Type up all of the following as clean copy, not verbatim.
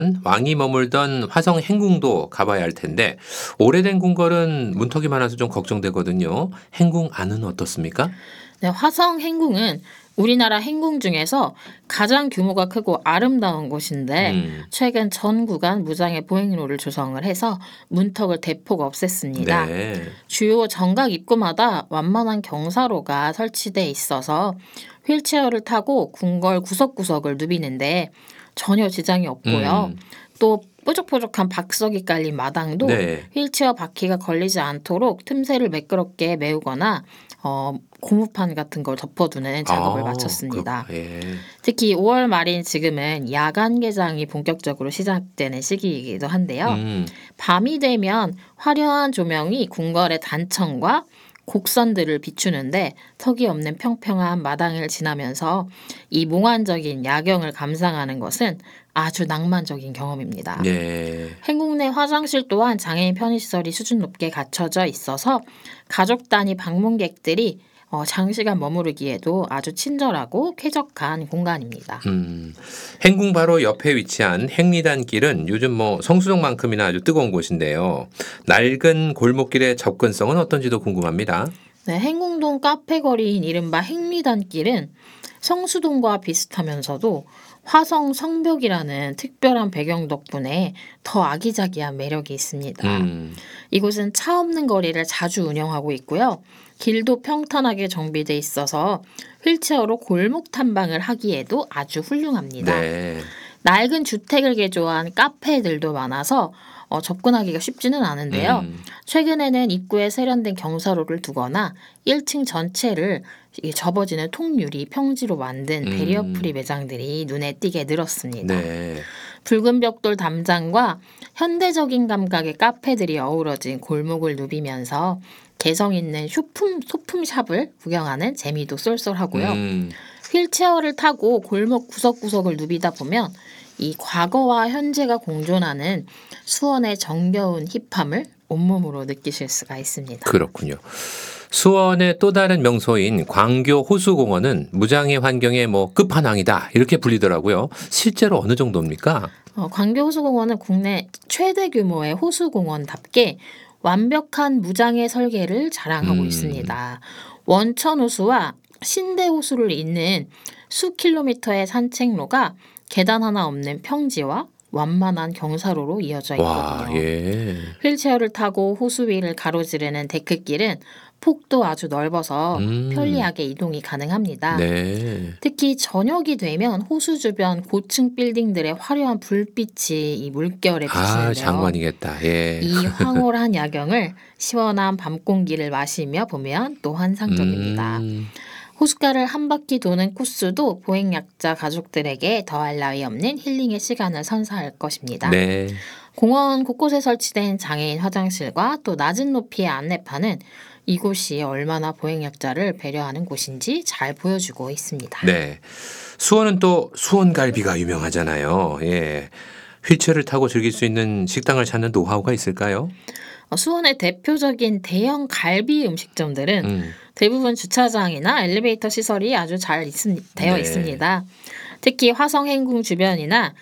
왕이 머물던 화성 행궁도 가봐야 할 텐데 오래된 궁궐은 문턱이 많아서 좀 걱정되거든요. 행궁 안은 어떻습니까? 네, 화성 행궁은 우리나라 행궁 중에서 가장 규모가 크고 아름다운 곳인데 음, 최근 전 구간 무장의 보행로를 조성을 해서 문턱을 대폭 없앴습니다. 네. 주요 정각 입구마다 완만한 경사로가 설치돼 있어서 휠체어를 타고 궁궐 구석구석을 누비는데 전혀 지장이 없고요. 음, 또 뾰족뾰족한 박석이 깔린 마당도 네. 휠체어 바퀴가 걸리지 않도록 틈새를 매끄럽게 메우거나 고무판 같은 걸 덮어두는 작업을 마쳤습니다. 그렇구나. 예. 특히 5월 말인 지금은 야간 개장이 본격적으로 시작되는 시기이기도 한데요. 음, 밤이 되면 화려한 조명이 궁궐의 단청과 곡선들을 비추는데 턱이 없는 평평한 마당을 지나면서 이 몽환적인 야경을 감상하는 것은 아주 낭만적인 경험입니다. 네. 행궁 내 화장실 또한 장애인 편의시설이 수준 높게 갖춰져 있어서 가족 단위 방문객들이 장시간 머무르기에도 아주 친절하고 쾌적한 공간입니다. 행궁 바로 옆에 위치한 행리단 길은 요즘 뭐 성수동만큼이나 아주 뜨거운 곳인데요. 낡은 골목길의 접근성은 어떤지도 궁금합니다. 네, 행궁동 카페 거리인 이른바 행리단길은 성수동과 비슷하면서도 화성 성벽이라는 특별한 배경 덕분에 더 아기자기한 매력이 있습니다. 음, 이곳은 차 없는 거리를 자주 운영하고 있고요. 길도 평탄하게 정비돼 있어서 휠체어로 골목 탐방을 하기에도 아주 훌륭합니다. 네. 낡은 주택을 개조한 카페들도 많아서 접근하기가 쉽지는 않은데요. 음, 최근에는 입구에 세련된 경사로를 두거나 1층 전체를 이 접어지는 통유리 평지로 만든 베리어프리 매장들이 눈에 띄게 늘었습니다. 네. 붉은 벽돌 담장과 현대적인 감각의 카페들이 어우러진 골목을 누비면서 개성 있는 소품샵을 구경하는 재미도 쏠쏠하고요. 음, 휠체어를 타고 골목 구석구석을 누비다 보면 이 과거와 현재가 공존하는 수원의 정겨운 힙함을 온몸으로 느끼실 수가 있습니다. 그렇군요. 수원의 또 다른 명소인 광교 호수공원은 무장의 환경의 뭐 끝판왕이다 이렇게 불리더라고요. 실제로 어느 정도입니까? 광교 호수공원은 국내 최대 규모의 호수공원답게 완벽한 무장의 설계를 자랑하고 있습니다. 원천호수와 신대호수를 잇는 수 킬로미터의 산책로가 계단 하나 없는 평지와 완만한 경사로로 이어져 와, 있거든요. 예. 휠체어를 타고 호수 위를 가로지르는 데크길은 폭도 아주 넓어서 편리하게 이동이 가능합니다. 네. 특히 저녁이 되면 호수 주변 고층 빌딩들의 화려한 불빛이 이 물결에 아, 비치는데요. 장관이겠다. 예. 이 황홀한 야경을 시원한 밤 공기를 마시며 보면 또 환상적입니다. 호숫가를 한 바퀴 도는 코스도 보행약자 가족들에게 더할 나위 없는 힐링의 시간을 선사할 것입니다. 네. 공원 곳곳에 설치된 장애인 화장실과 또 낮은 높이의 안내판은 이곳이 얼마나 보행약자를 배려하는 곳인지 잘 보여주고 있습니다. 네. 수원은 또 수원갈비가 유명하잖아요. 예. 휠체어를 타고 즐길 수 있는 식당을 찾는 노하우가 있을까요? 수원의 대표적인 대형 갈비 음식점들은 음. 대부분 주차장이나 엘리베이터 시설이 아주 잘 되어 네. 있습니다. 특히 화성 행궁 주변이나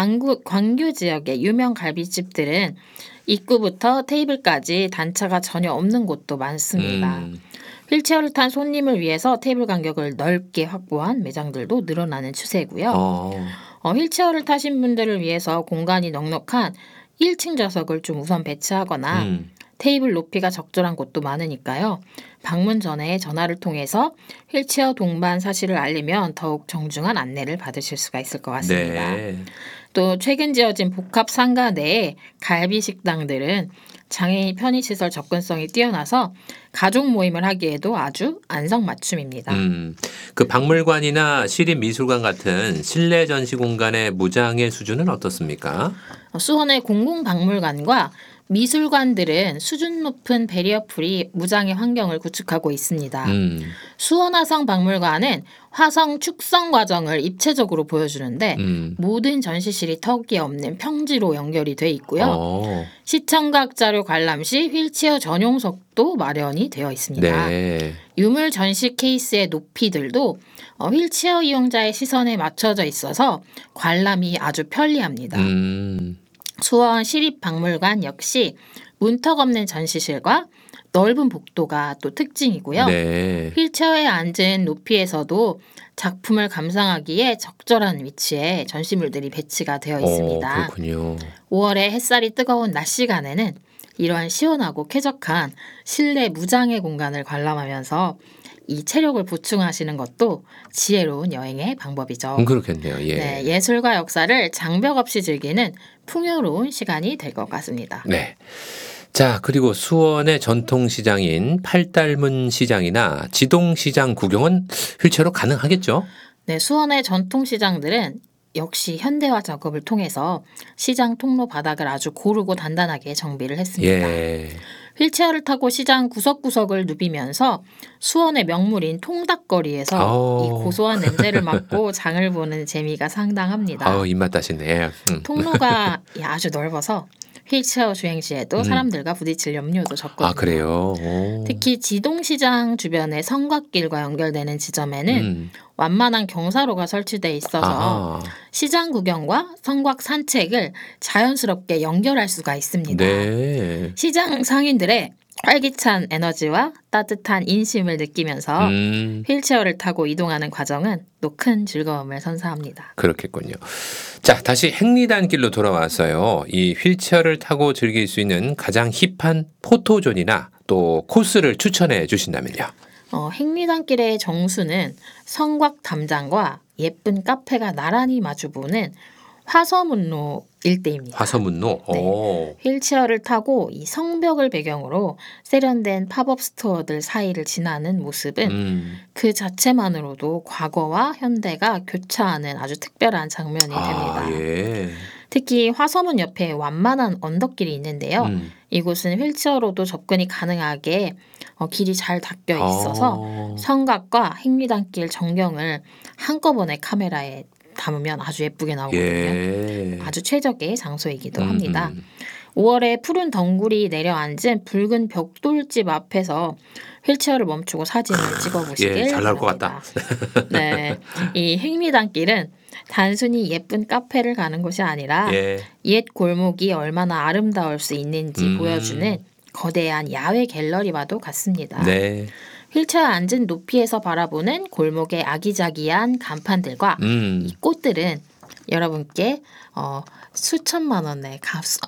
광교 지역의 유명 갈비집들은 입구부터 테이블까지 단차가 전혀 없는 곳도 많습니다. 휠체어를 탄 손님을 위해서 테이블 간격을 넓게 확보한 매장들도 늘어나는 추세고요. 휠체어를 타신 분들을 위해서 공간이 넉넉한 1층 좌석을 좀 우선 배치하거나 테이블 높이가 적절한 곳도 많으니까요. 방문 전에 전화를 통해서 휠체어 동반 사실을 알리면 더욱 정중한 안내를 받으실 수가 있을 것 같습니다. 네. 또 최근 지어진 복합 상가 내의 갈비 식당들은 장애인 편의시설 접근성이 뛰어나서 가족 모임을 하기에도 아주 안성맞춤입니다. 그 박물관이나 시립미술관 같은 실내 전시 공간의 무장의 수준은 어떻습니까? 수원의 공공박물관과 미술관들은 수준 높은 베리어프리 무장의 환경을 구축하고 있습니다. 수원화성 박물관은 화성 축성 과정을 입체적으로 보여주는데 모든 전시실이 턱이 없는 평지로 연결이 돼 있고요. 시청각 자료 휠체어를 관람 시 휠체어 전용석도 마련이 되어 있습니다. 네. 유물 전시 케이스의 높이들도 휠체어 이용자의 시선에 맞춰져 있어서 관람이 아주 편리합니다. 수원 시립박물관 역시 문턱 없는 전시실과 넓은 복도가 또 특징이고요. 네. 휠체어에 앉은 높이에서도 작품을 감상하기에 적절한 위치에 전시물들이 배치가 되어 있습니다. 그렇군요. 5월에 햇살이 뜨거운 낮 시간에는 이러한 시원하고 쾌적한 실내 무장의 공간을 관람하면서 이 체력을 보충하시는 것도 지혜로운 여행의 방법이죠. 그렇겠네요. 예. 네, 예술과 역사를 장벽 없이 즐기는 풍요로운 시간이 될 것 같습니다. 네. 자, 그리고 수원의 전통시장인 팔달문 시장이나 지동시장 구경은 휠체어로 가능하겠죠? 네, 수원의 전통시장들은 역시 현대화 작업을 통해서 시장 통로 바닥을 아주 고르고 단단하게 정비를 했습니다. 예. 휠체어를 타고 시장 구석구석을 누비면서 수원의 명물인 통닭거리에서 이 고소한 냄새를 맡고 장을 보는 재미가 상당합니다. 입맛 다시네. 통로가 아주 넓어서 휠체어 주행 시에도 사람들과 부딪힐 염려도 적거든요. 아, 그래요? 오. 특히 지동시장 주변의 성곽길과 연결되는 지점에는 완만한 경사로가 설치돼 있어서 아하. 시장 구경과 성곽 산책을 자연스럽게 연결할 수가 있습니다. 네. 시장 상인들의 활기찬 에너지와 따뜻한 인심을 느끼면서 휠체어를 타고 이동하는 과정은 또 큰 즐거움을 선사합니다. 그렇겠군요. 자, 다시 행리단길로 돌아왔어요. 이 휠체어를 타고 즐길 수 있는 가장 힙한 포토존이나 또 코스를 추천해 주신다면요. 행리단길의 정수는 성곽 담장과 예쁜 카페가 나란히 마주보는 화서문로 일대입니다. 화서문로. 네. 오. 휠체어를 타고 이 성벽을 배경으로 세련된 팝업 스토어들 사이를 지나는 모습은 그 자체만으로도 과거와 현대가 교차하는 아주 특별한 장면이 됩니다. 예. 특히 화서문 옆에 완만한 언덕길이 있는데요. 이곳은 휠체어로도 접근이 가능하게 길이 잘 닦여 있어서 성곽과 행리단길 전경을 한꺼번에 카메라에 담으면 아주 예쁘게 나오거든요. 예. 아주 최적의 장소이기도 합니다. 5월에 푸른 덩굴이 내려앉은 붉은 벽돌집 앞에서 휠체어를 멈추고 사진을 찍어보시길 예, 잘 나올 것 바랍니다. 네, 이 행리단길은 단순히 예쁜 카페를 가는 곳이 아니라 옛 골목이 얼마나 아름다울 수 있는지 보여주는 거대한 야외 갤러리와도 같습니다. 네. 휠체어에 앉은 높이에서 바라보는 골목의 아기자기한 간판들과 이 꽃들은 여러분께 수천만 원의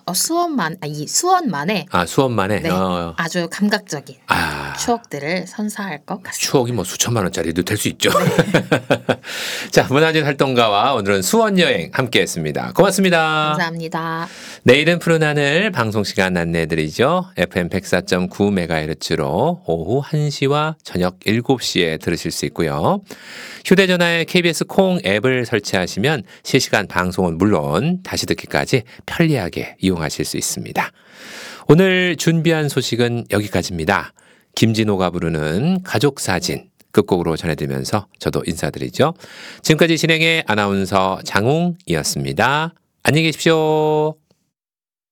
수원만의 수원만에 네, 아주 감각적인 추억들을 선사할 것 같습니다. 추억이 뭐 수천만 원짜리도 될 수 있죠. 자, 문화재 활동가와 오늘은 수원 여행 함께했습니다. 고맙습니다. 감사합니다. 내일은 푸른 하늘 방송 시간 안내해드리죠. FM 104.9MHz로 오후 1시와 저녁 7시에 들으실 수 있고요. 휴대전화에 KBS 콩 앱을 설치하시면 실시간 방송은 물론 다시 듣기까지 편리하게 이용하실 수 있습니다. 오늘 준비한 소식은 여기까지입니다. 김진호가 부르는 가족사진 끝곡으로 전해드리면서 저도 인사드리죠. 지금까지 진행의 아나운서 장웅이었습니다. 안녕히 계십시오.